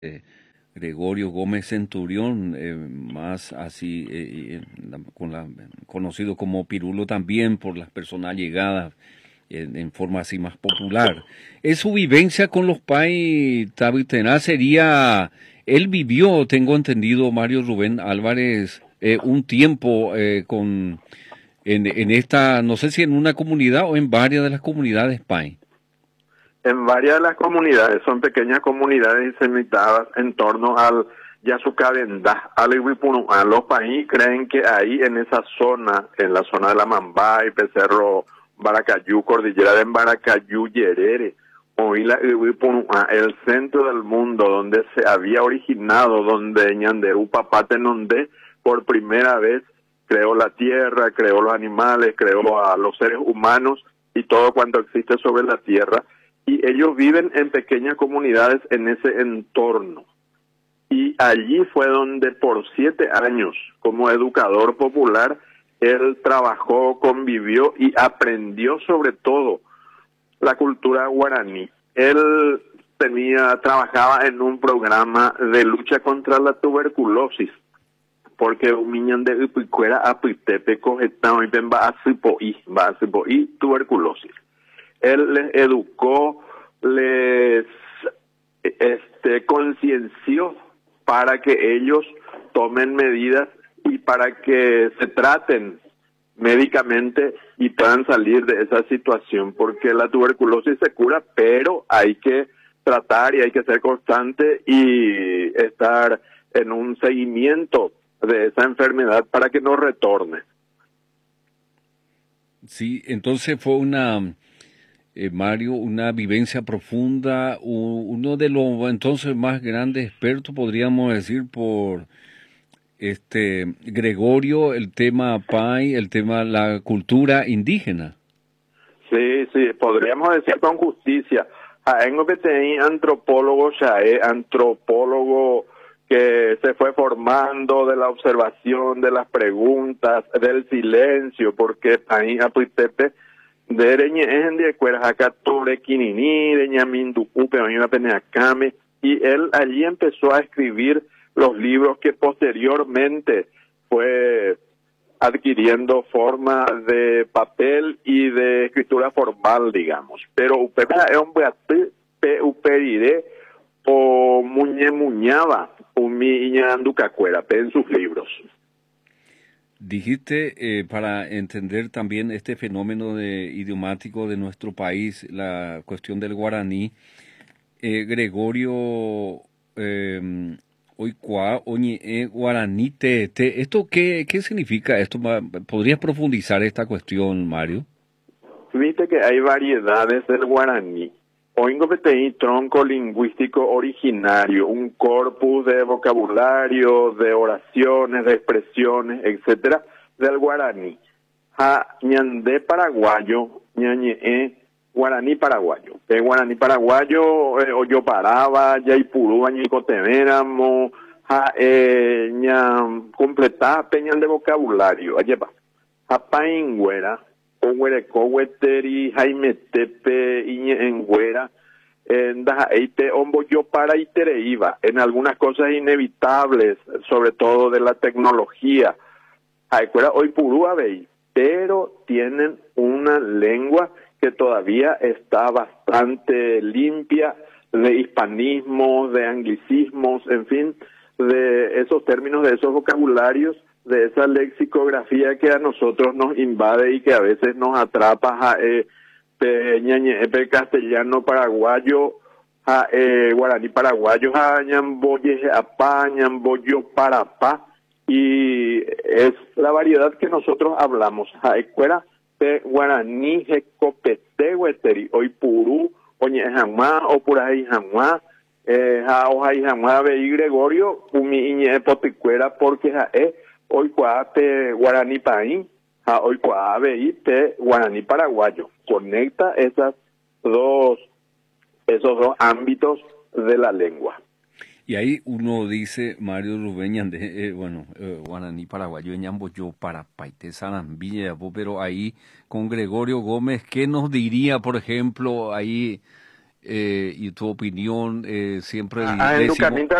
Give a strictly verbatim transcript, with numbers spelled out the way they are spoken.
eh, Gregorio Gómez Centurión, eh, más así, eh, eh, la- con la, conocido como Pirulo también por las personas llegadas en, en forma así más popular. Es su vivencia con los Pai Tabitena sería, él vivió, tengo entendido, Mario Rubén Álvarez, eh, un tiempo eh, con en, en esta, no sé si en una comunidad o en varias de las comunidades Pai. En varias de las comunidades, son pequeñas comunidades diseminadas en torno al Yasucabendá, al Iwipunuá. Los país creen que ahí en esa zona, en la zona de la Mambay, Becerro, Baracayú, Cordillera de Baracayú, Yerere, Oila Iwipunuá, el centro del mundo donde se había originado, donde Ñanderú Papatenondé por primera vez creó la tierra, creó los animales, creó a los seres humanos y todo cuanto existe sobre la tierra, y ellos viven en pequeñas comunidades en ese entorno. Y allí fue donde por siete años, como educador popular, él trabajó, convivió y aprendió sobre todo la cultura guaraní. Él tenía, trabajaba en un programa de lucha contra la tuberculosis, porque un niño de Upicuera a Pitepe cogetado y va a Sipoí, va a Sipoí, tuberculosis. Él les educó, les este, concienció para que ellos tomen medidas y para que se traten médicamente y puedan salir de esa situación, porque la tuberculosis se cura, pero hay que tratar y hay que ser constante y estar en un seguimiento de esa enfermedad para que no retorne. Sí, entonces fue una, eh, Mario, una vivencia profunda, u- uno de los entonces más grandes expertos, podríamos decir, por este Gregorio, el tema Pai, el tema la cultura indígena. Sí, sí, podríamos decir con justicia. En lo que tenía antropólogo ya es antropólogo que se fue formando de la observación, de las preguntas, del silencio, porque ahí apuitepe de reñe en de cuerjacature quinini, de ñaminducupe, una peneacame, y él allí empezó a escribir los libros que posteriormente fue adquiriendo forma de papel y de escritura formal, digamos. Pero upepera es un beate pe uperire o muñe muñaba umi iñanducacuera pe en sus libros. Dijiste, eh, para entender también este fenómeno de, idiomático de nuestro país, la cuestión del guaraní, eh, Gregorio eh, Oicua, Oñe, eh, Guaraní, te, te- ¿esto qué, qué significa esto? Ma- ¿Podrías profundizar esta cuestión, Mario? Viste que hay variedades del guaraní. Oingo petei tronco lingüístico originario, un corpus de vocabulario, de oraciones, de expresiones, etcétera, del guaraní. Ha ñandé paraguayo, ñañe guaraní paraguayo. El guaraní paraguayo, eh, oyo paraba, yaipurú, añicoteméramo, ha eh, ña completá peñan de vocabulario. Ayepa. Apaingüera, Oguereco, Hueteri, Jaime Tepe, Iñe Engüera, en Dajaeite, Ombo yo para y Tereiva, en algunas cosas inevitables, sobre todo de la tecnología. Jaicuera hoy Purúa veis, pero tienen una lengua que todavía está bastante limpia de hispanismos, de anglicismos, en fin, de esos términos, de esos vocabularios, de esa lexicografía que a nosotros nos invade y que a veces nos atrapa, ja, eh, pe, ñañe, pe, castellano paraguayo, ja, eh, guaraní paraguayo, ja, ñamboye, apa, ñamboyo parapá, y es la variedad que nosotros hablamos. Ja, escuela de guaraní, jecopete, hueteri, hoy purú, oñe jamás, o purají jamás, eh, ja, ojaí jamás, veí Gregorio, umi iñe poticuera, porque ja, eh, hoy cuate guaraní país, ja, hoy cuate veí guaraní paraguayo. Conecta esas dos, esos dos ámbitos de la lengua. Y ahí uno dice, Mario Rubén, Ñande, eh, bueno, eh, guaraní paraguayo, Ñamboyo, para Paité, Sarambilla, pero ahí con Gregorio Gómez, ¿qué nos diría, por ejemplo, ahí eh, y tu opinión, eh, siempre Ah, le en decimos...